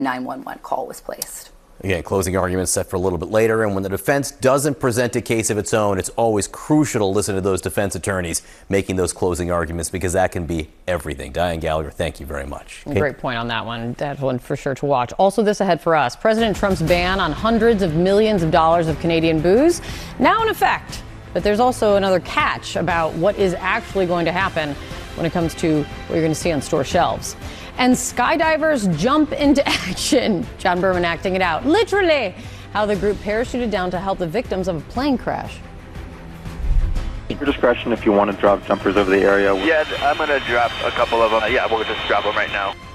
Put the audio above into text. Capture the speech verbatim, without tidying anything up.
nine one one call was placed. Again, closing arguments set for a little bit later, and when the defense doesn't present a case of its own, it's always crucial to listen to those defense attorneys making those closing arguments, because that can be everything. Diane Gallagher, thank you very much. Okay. Great point on that one. That one for sure to watch. Also, this ahead for us. President Trump's ban on hundreds of millions of dollars of Canadian booze now in effect. But there's also another catch about what is actually going to happen when it comes to what you're going to see on store shelves. And skydivers jump into action. John Berman acting it out. Literally, how the group parachuted down to help the victims of a plane crash. Your discretion if you want to drop jumpers over the area. Yeah, I'm going to drop a couple of them. Yeah, we'll just drop them right now.